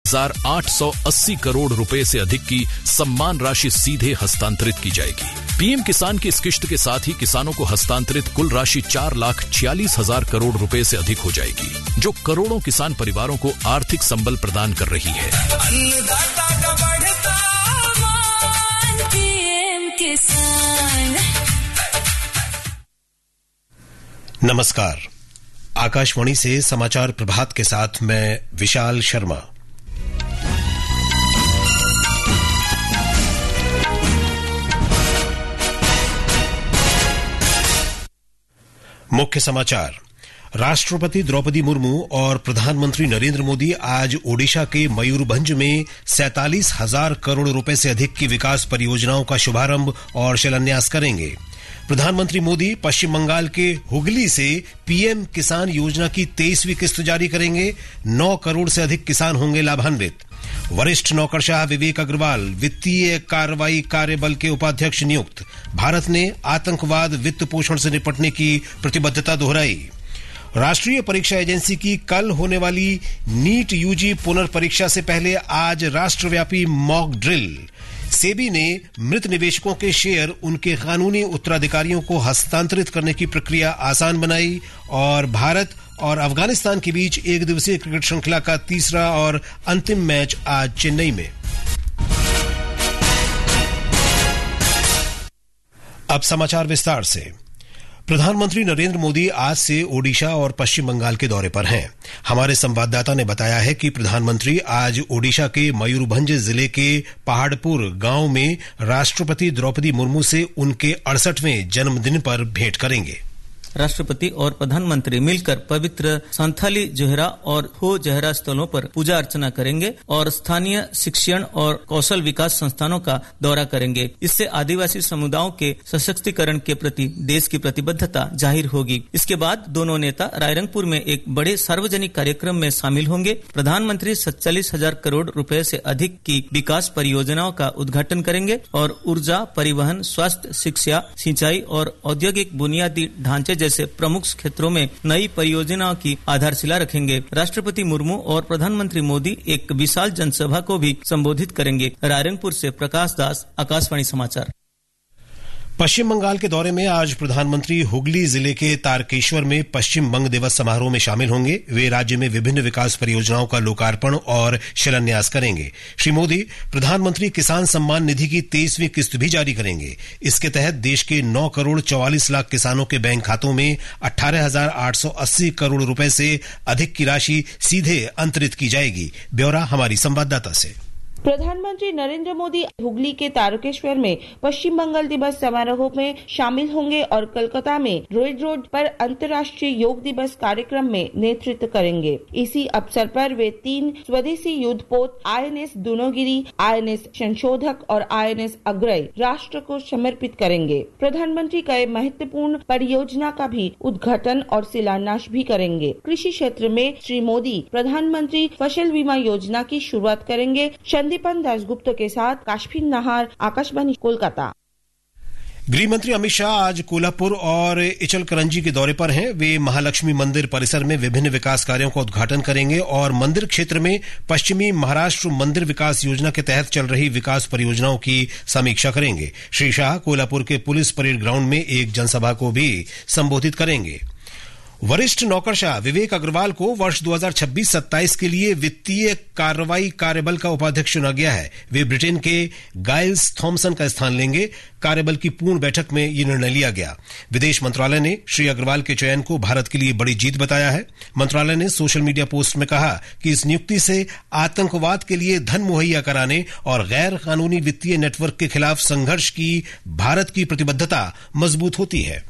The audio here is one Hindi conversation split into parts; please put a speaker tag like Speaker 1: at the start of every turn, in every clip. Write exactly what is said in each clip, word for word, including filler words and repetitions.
Speaker 1: हजार आठ सौ अस्सी करोड़ रुपए से अधिक की सम्मान राशि सीधे हस्तांतरित की जाएगी। पीएम किसान की इस किश्त के साथ ही किसानों को हस्तांतरित कुल राशि चार लाख छियालीस हजार करोड़ रुपए से अधिक हो जाएगी, जो करोड़ों किसान परिवारों को आर्थिक संबल प्रदान कर रही है।
Speaker 2: अन्नदाता का बढ़ता मान, पीएम किसान।
Speaker 3: नमस्कार, आकाशवाणी से समाचार प्रभात के साथ मैं विशाल शर्मा। मुख्य समाचार। राष्ट्रपति द्रौपदी मुर्मू और प्रधानमंत्री नरेंद्र मोदी आज ओडिशा के मयूरभंज में सैंतालीस हजार करोड़ रुपए से अधिक की विकास परियोजनाओं का शुभारंभ और शिलान्यास करेंगे। प्रधानमंत्री मोदी पश्चिम बंगाल के हुगली से पीएम किसान योजना की तेईसवीं किस्त जारी करेंगे। नौ करोड़ से अधिक किसान होंगे लाभान्वित। वरिष्ठ नौकरशाह विवेक अग्रवाल वित्तीय कार्रवाई कार्यबल के उपाध्यक्ष नियुक्त। भारत ने आतंकवाद वित्त पोषण से निपटने की प्रतिबद्धता दोहराई। राष्ट्रीय परीक्षा एजेंसी की कल होने वाली नीट यूजी पुनर्परीक्षा से पहले आज राष्ट्रव्यापी मॉक ड्रिल। सेबी ने मृत निवेशकों के शेयर उनके कानूनी उत्तराधिकारियों को हस्तांतरित करने की प्रक्रिया आसान बनाई। और भारत और अफगानिस्तान के बीच एक दिवसीय क्रिकेट श्रृंखला का तीसरा और अंतिम मैच आज चेन्नई में। अब समाचार विस्तार से। प्रधानमंत्री नरेंद्र मोदी आज से ओडिशा और पश्चिम बंगाल के दौरे पर हैं। हमारे संवाददाता ने बताया है कि प्रधानमंत्री आज ओडिशा के मयूरभंज जिले के पहाड़पुर गांव में राष्ट्रपति द्रौपदी मुर्मू से उनके अड़सठवें जन्मदिन पर भेंट करेंगे।
Speaker 4: राष्ट्रपति और प्रधानमंत्री मिलकर पवित्र संथाली जोहरा और हो जोहरा स्थलों पर पूजा अर्चना करेंगे और स्थानीय शिक्षण और कौशल विकास संस्थानों का दौरा करेंगे। इससे आदिवासी समुदायों के सशक्तिकरण के प्रति देश की प्रतिबद्धता जाहिर होगी। इसके बाद दोनों नेता रायरंगपुर में एक बड़े सार्वजनिक कार्यक्रम में शामिल होंगे। प्रधानमंत्री सैंतालीस हजार करोड़ रुपए से अधिक की विकास परियोजनाओं का उद्घाटन करेंगे और ऊर्जा, परिवहन, स्वास्थ्य, शिक्षा, सिंचाई और औद्योगिक बुनियादी ढांचे जैसे प्रमुख क्षेत्रों में नई परियोजनाओं की आधारशिला रखेंगे। राष्ट्रपति मुर्मू और प्रधानमंत्री मोदी एक विशाल जनसभा को भी संबोधित करेंगे। रायरंगपुर से प्रकाश दास, आकाशवाणी समाचार।
Speaker 3: पश्चिम बंगाल के दौरे में आज प्रधानमंत्री हुगली जिले के तारकेश्वर में पश्चिम बंग दिवस समारोह में शामिल होंगे। वे राज्य में विभिन्न विकास परियोजनाओं का लोकार्पण और शिलान्यास करेंगे। श्री मोदी प्रधानमंत्री किसान सम्मान निधि की तेईसवीं किस्त भी जारी करेंगे। इसके तहत देश के नौ करोड़ चौवालीस लाख किसानों के बैंक खातों में अठारह हजार आठ सौ अस्सी करोड़ रुपए से अधिक की राशि सीधे अंतरित की जाएगी। ब्यौरा हमारी संवाददाता से।
Speaker 5: प्रधानमंत्री नरेंद्र मोदी हुगली के तारकेश्वर में पश्चिम बंगाल दिवस समारोह में शामिल होंगे और कोलकाता में रोड रोड पर अंतर्राष्ट्रीय योग दिवस कार्यक्रम में नेतृत्व करेंगे। इसी अवसर पर वे तीन स्वदेशी युद्धपोत आईएनएस दुनोगिरी, आईएनएस संशोधक और आईएनएस अग्रय राष्ट्र को समर्पित करेंगे। प्रधानमंत्री कई महत्वपूर्ण परियोजना का भी उद्घाटन और शिलान्यास भी करेंगे। कृषि क्षेत्र में श्री मोदी प्रधानमंत्री फसल बीमा योजना की शुरुआत करेंगे। संदीपन दासगुप्त के साथ काश्मीर नहार, आकाशवाणी कोलकाता।
Speaker 3: गृहमंत्री अमित शाह आज कोल्हापुर और इचलकरंजी के दौरे पर हैं। वे महालक्ष्मी मंदिर परिसर में विभिन्न विकास कार्यों का उद्घाटन करेंगे और मंदिर क्षेत्र में पश्चिमी महाराष्ट्र मंदिर विकास योजना के तहत चल रही विकास परियोजनाओं की समीक्षा करेंगे। श्री शाह कोल्हापुर के पुलिस परेड ग्राउंड में एक जनसभा को भी संबोधित करेंगे। वरिष्ठ नौकरशाह विवेक अग्रवाल को वर्ष दो हज़ार छब्बीस सत्ताईस के लिए वित्तीय कार्रवाई कार्यबल का उपाध्यक्ष चुना गया है। वे ब्रिटेन के गाइल्स थॉमसन का स्थान लेंगे। कार्यबल की पूर्ण बैठक में यह निर्णय लिया गया। विदेश मंत्रालय ने श्री अग्रवाल के चयन को भारत के लिए बड़ी जीत बताया है। मंत्रालय ने सोशल मीडिया पोस्ट में कहा कि इस नियुक्ति से आतंकवाद के लिए धन मुहैया कराने और गैर कानूनी वित्तीय नेटवर्क के खिलाफ संघर्ष की भारत की प्रतिबद्धता मजबूत होती है।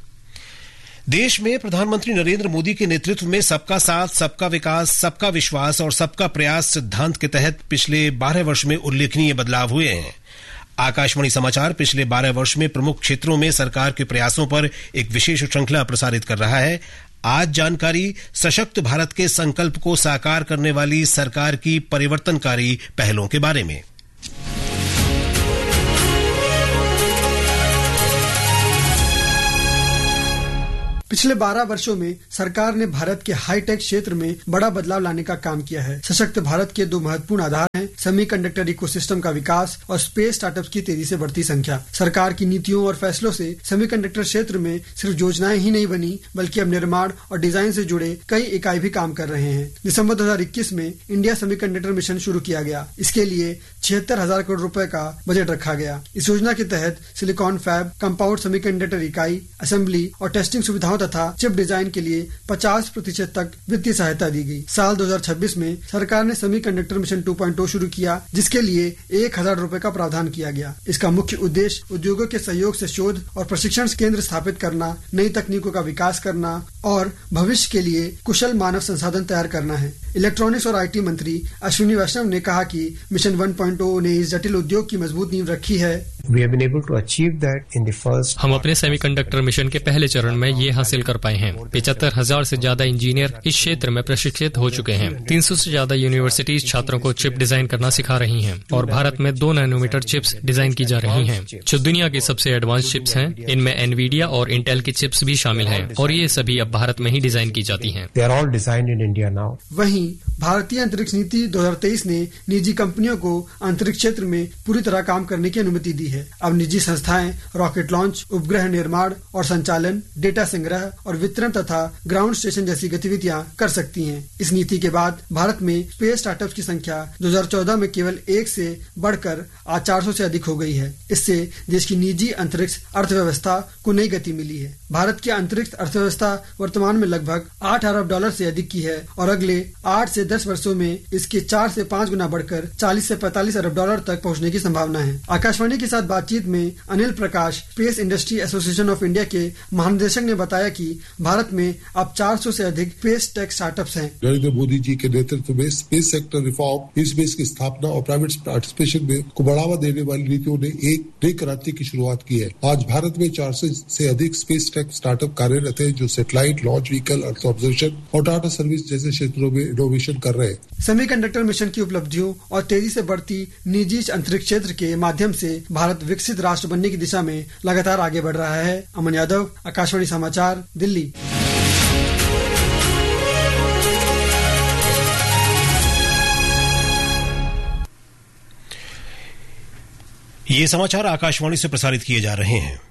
Speaker 3: देश में प्रधानमंत्री नरेंद्र मोदी के नेतृत्व में सबका साथ, सबका विकास, सबका विश्वास और सबका प्रयास सिद्धांत के तहत पिछले बारह वर्ष में उल्लेखनीय बदलाव हुए हैं। आकाशवाणी समाचार पिछले बारह वर्ष में प्रमुख क्षेत्रों में सरकार के प्रयासों पर एक विशेष श्रृंखला प्रसारित कर रहा है। आज जानकारी सशक्त भारत के संकल्प को साकार करने वाली सरकार की परिवर्तनकारी पहलों के बारे में।
Speaker 6: पिछले बारह वर्षों में सरकार ने भारत के हाईटेक क्षेत्र में बड़ा बदलाव लाने का काम किया है। सशक्त भारत के दो महत्वपूर्ण आधार हैं सेमीकंडक्टर इकोसिस्टम का विकास और स्पेस स्टार्टअप्स की तेजी से बढ़ती संख्या। सरकार की नीतियों और फैसलों से सेमीकंडक्टर क्षेत्र में सिर्फ योजनाएं ही नहीं बनी, बल्कि अब निर्माण और डिजाइन से जुड़े कई इकाई भी काम कर रहे हैं। दिसंबर दो हजार इक्कीस में इंडिया सेमीकंडक्टर मिशन शुरू किया गया। इसके लिए छिहत्तर हजार करोड़ रुपए का बजट रखा गया। इस योजना के तहत सिलिकॉन फैब, कंपाउंड सेमीकंडक्टर इकाई, असेंबली और टेस्टिंग सुविधाओं तथा चिप डिजाइन के लिए पचास प्रतिशत तक वित्तीय सहायता दी गई। साल दो हजार छब्बीस में सरकार ने सेमीकंडक्टर मिशन टू पॉइंट ओ शुरू किया, जिसके लिए एक हजार रुपए का प्रावधान किया गया। इसका मुख्य उद्देश्य उद्योगों के सहयोग से शोध और प्रशिक्षण केंद्र स्थापित करना, नई तकनीकों का विकास करना और भविष्य के लिए कुशल मानव संसाधन तैयार करना है। इलेक्ट्रॉनिक्स और आईटी मंत्री अश्विनी वैष्णव ने कहा कि मिशन वन पॉइंट ओ ने इस जटिल उद्योग की मजबूत नींव रखी है।
Speaker 7: We have been able to achieve that in the first...
Speaker 8: हम अपने सेमीकंडक्टर मिशन के पहले चरण में ये हासिल कर पाए हैं। पिछहत्तर हजार से ज्यादा इंजीनियर इस क्षेत्र में प्रशिक्षित हो चुके हैं। तीन सौ से ज्यादा यूनिवर्सिटीज छात्रों को चिप डिजाइन करना सिखा रही हैं और भारत में दो नैनोमीटर चिप्स डिजाइन की जा रही हैं, जो दुनिया की सबसे एडवांस चिप्स हैं। इनमें एनवीडिया और इंटेल की चिप्स भी शामिल हैं और ये सभी अब भारत में ही डिजाइन की जाती हैं।
Speaker 7: They are all designed in India now.
Speaker 6: वहीं भारतीय अंतरिक्ष नीति दो हजार तेईस ने निजी कंपनियों को अंतरिक्ष क्षेत्र में पूरी तरह काम करने की अनुमति दी है। अब निजी संस्थाएं रॉकेट लॉन्च, उपग्रह निर्माण और संचालन, डेटा संग्रह और वितरण तथा ग्राउंड स्टेशन जैसी गतिविधियां कर सकती हैं। इस नीति के बाद भारत में स्पेस स्टार्टअप्स की संख्या दो हजार चौदह में केवल एक से बढ़कर आज चार सौ से अधिक हो गई है। इससे देश की निजी अंतरिक्ष अर्थव्यवस्था को नई गति मिली है। भारत की अंतरिक्ष अर्थव्यवस्था वर्तमान में लगभग आठ अरब डॉलर से अधिक की है और अगले आठ से दस वर्षों में इसके चार से पाँच गुना बढ़कर चालीस से पैंतालीस अरब डॉलर तक पहुंचने की संभावना है। आकाशवाणी के साथ बातचीत में Anil Prakash, space industry association of India के महानिदेशक ने बताया कि भारत में अब चार सौ से अधिक स्पेस टेक स्टार्टअप्स हैं।
Speaker 9: नरेंद्र मोदी जी के नेतृत्व में स्पेस सेक्टर रिफॉर्म, स्पेस की स्थापना और प्राइवेट पार्टिसिपेशन में को बढ़ावा देने वाली नीतियों ने एक नई क्रांति की शुरुआत की है। आज भारत में चार सौ से अधिक स्पेस टेक स्टार्टअप कार्यरत है, जो satellite launch vehicle, earth observation और डाटा सर्विस जैसे क्षेत्रों में इनोवेशन कर रहे हैं।
Speaker 6: सेमीकंडक्टर मिशन की उपलब्धियों और तेजी से बढ़ती निजी अंतरिक्ष क्षेत्र के माध्यम से भारत विकसित राष्ट्र बनने की दिशा में लगातार आगे बढ़ रहा है। अमन यादव, आकाशवाणी समाचार, दिल्ली।
Speaker 3: ये समाचार आकाशवाणी से प्रसारित किए जा रहे हैं।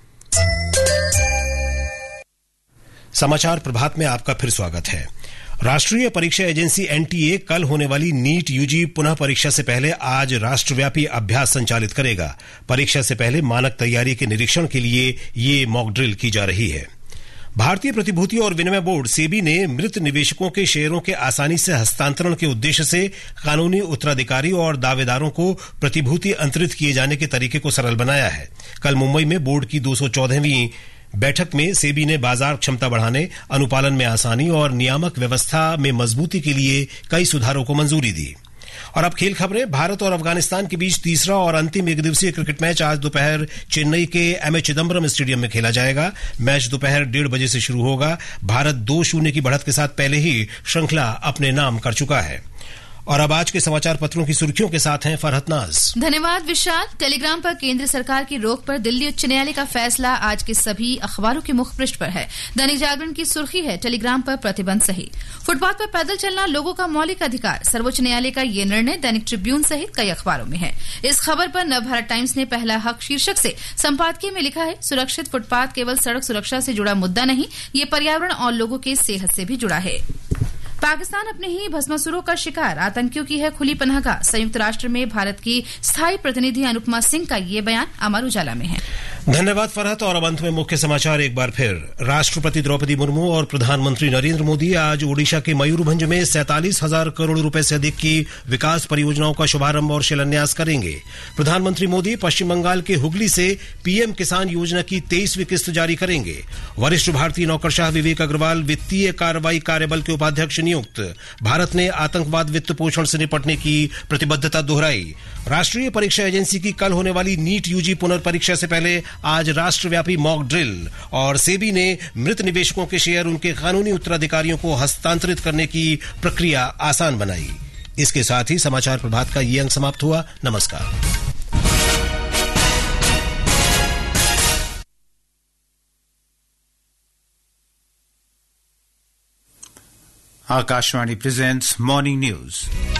Speaker 3: समाचार प्रभात में आपका फिर स्वागत है। राष्ट्रीय परीक्षा एजेंसी एनटीए कल होने वाली नीट यूजी पुनः परीक्षा से पहले आज राष्ट्रव्यापी अभ्यास संचालित करेगा। परीक्षा से पहले मानक तैयारी के निरीक्षण के लिए ये मॉक ड्रिल की जा रही है। भारतीय प्रतिभूति और विनिमय बोर्ड सेबी ने मृत निवेशकों के शेयरों के आसानी से हस्तांतरण के उद्देश्य से कानूनी उत्तराधिकारी और दावेदारों को प्रतिभूति अंतरित किए जाने के तरीके को सरल बनाया है। कल मुंबई में बोर्ड की दो सौ चौदहवीं बैठक में सेबी ने बाजार क्षमता बढ़ाने, अनुपालन में आसानी और नियामक व्यवस्था में मजबूती के लिए कई सुधारों को मंजूरी दी। और अब खेल खबरें। भारत और अफगानिस्तान के बीच तीसरा और अंतिम एक दिवसीय क्रिकेट मैच आज दोपहर चेन्नई के एम ए चिदम्बरम स्टेडियम में खेला जाएगा। मैच दोपहर डेढ़ बजे से शुरू होगा। भारत दो शून्य की बढ़त के साथ पहले ही श्रृंखला अपने नाम कर चुका है। और अब आज के समाचार पत्रों की सुर्खियों के साथ हैं फरहत नाज।
Speaker 10: धन्यवाद विशाल। टेलीग्राम पर केंद्र सरकार की रोक पर दिल्ली उच्च न्यायालय का फैसला आज के सभी अखबारों के मुख पृष्ठ पर है। दैनिक जागरण की सुर्खी है, टेलीग्राम पर प्रतिबंध सही। फुटपाथ पर पैदल चलना लोगों का मौलिक अधिकार, सर्वोच्च न्यायालय का ये निर्णय दैनिक ट्रिब्यून सहित कई अखबारों में है। इस खबर पर नवभारत टाइम्स ने पहला हक शीर्षक से संपादकीय में लिखा है, सुरक्षित फुटपाथ केवल सड़क सुरक्षा से जुड़ा मुद्दा नहीं, ये पर्यावरण और लोगों के सेहत से भी जुड़ा है। पाकिस्तान अपने ही भस्मासुरों का शिकार, आतंकियों की है खुली पनाहगाह। संयुक्त राष्ट्र में भारत की स्थायी प्रतिनिधि अनुपमा सिंह का ये बयान अमर उजाला में है।
Speaker 3: धन्यवाद फरहत। और अब अंत में मुख्य समाचार एक बार फिर। राष्ट्रपति द्रौपदी मुर्मू और प्रधानमंत्री नरेंद्र मोदी आज ओडिशा के मयूरभंज में सैंतालीस हजार करोड़ रुपए से अधिक की विकास परियोजनाओं का शुभारंभ और शिलान्यास करेंगे। प्रधानमंत्री मोदी पश्चिम बंगाल के हुगली से पीएम किसान योजना की तेईसवीं किस्त जारी करेंगे। वरिष्ठ भारतीय नौकरशाह विवेक अग्रवाल वित्तीय कार्रवाई कार्यबल के उपाध्यक्ष नियुक्त। भारत ने आतंकवाद वित्त पोषण से निपटने की प्रतिबद्धता दोहराई। राष्ट्रीय परीक्षा एजेंसी की कल होने वाली नीट यूजी पुनर्परीक्षा से पहले आज राष्ट्रव्यापी मॉक ड्रिल। और सेबी ने मृत निवेशकों के शेयर उनके कानूनी उत्तराधिकारियों को हस्तांतरित करने की प्रक्रिया आसान बनाई। इसके साथ ही समाचार प्रभात का ये अंक समाप्त हुआ। नमस्कार।
Speaker 11: Akashvani presents Morning News.